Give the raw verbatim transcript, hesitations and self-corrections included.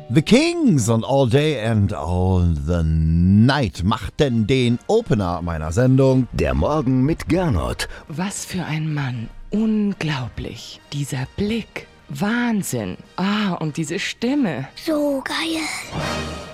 The Kings und All Day and All the Night machten den Opener meiner Sendung. Der Morgen mit Gernot. Was für ein Mann. Unglaublich. Dieser Blick. Wahnsinn. Ah, und diese Stimme. So geil.